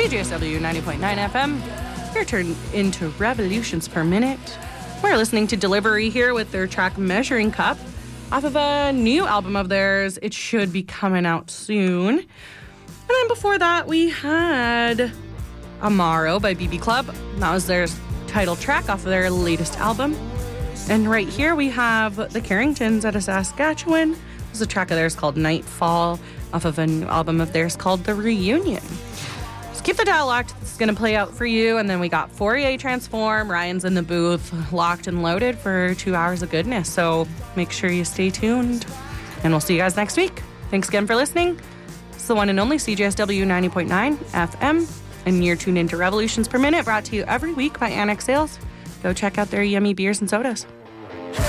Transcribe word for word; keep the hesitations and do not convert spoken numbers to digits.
C J S W ninety point nine F M. You're turned into Revolutions Per Minute. We're listening to Delivery here with their track Measuring Cup off of a new album of theirs. It should be coming out soon. And then before that, we had Amaro by B B Club. That was their title track off of their latest album. And right here we have the Carringtons out of Saskatchewan. There's a track of theirs called Nightfall off of a new album of theirs called The Reunion. So keep the dial locked. This is going to play out for you. And then we got Fourier Transform. Ryan's in the booth, locked and loaded for two hours of goodness. So make sure you stay tuned. And we'll see you guys next week. Thanks again for listening. It's the one and only C J S W ninety point nine F M. And you're tuned into Revolutions Per Minute, brought to you every week by Annex Sales. Go check out their yummy beers and sodas.